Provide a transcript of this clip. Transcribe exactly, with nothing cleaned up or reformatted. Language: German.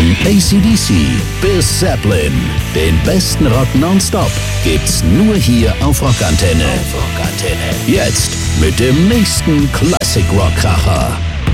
Von A C D C bis Zeppelin. Den besten Rock nonstop gibt's nur hier auf Rockantenne. Auf Rockantenne. Jetzt mit dem nächsten Classic Rock Kracher.